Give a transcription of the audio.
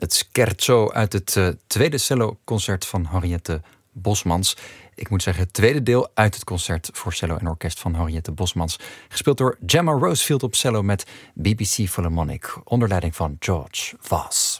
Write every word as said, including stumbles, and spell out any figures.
Het scherzo uit het uh, tweede celloconcert van Henriette Bosmans. Ik moet zeggen, het tweede deel uit het concert voor cello en orkest van Henriette Bosmans. Gespeeld door Gemma Rosefield op cello met B B C Philharmonic, onder leiding van George Voss.